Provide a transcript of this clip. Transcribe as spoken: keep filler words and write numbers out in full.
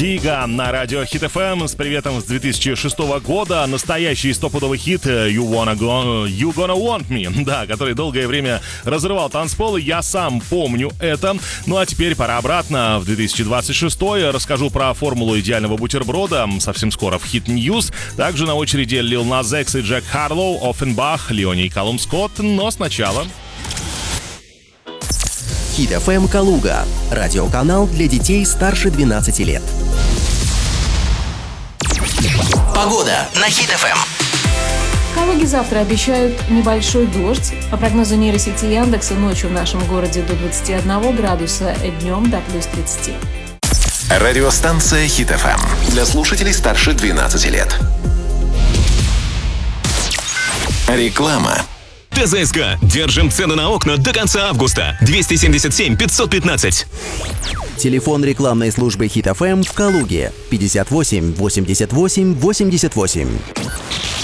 Тига на радио Hit эф эм с приветом с две тысячи шестого года. Настоящий стопудовый хит You, wanna go, you Gonna Want Me, да, который долгое время разрывал танцполы. Я сам помню это. Ну а теперь пора обратно в две тысячи двадцать шестой. Расскажу про формулу идеального бутерброда совсем скоро в Hit News. Также на очереди Lil Nas X и Джек Харлоу, Оффенбах, Леони и Калум Скотт. Но сначала... Hit эф эм Калуга. Радиоканал для детей старше двенадцати лет. Погода на Hit эф эм. В Калуге завтра обещают небольшой дождь. По прогнозу нейросети Яндекса, ночью в нашем городе до двадцати одного градуса, днем до плюс тридцати. Радиостанция Hit эф эм для слушателей старше двенадцати лет. Реклама. ТЗСК. Держим цены на окна до конца августа. двести семьдесят семь пятьсот пятнадцать. Телефон рекламной службы Hit эф эм в Калуге пятьдесят восемь восемьдесят восемь восемьдесят восемь.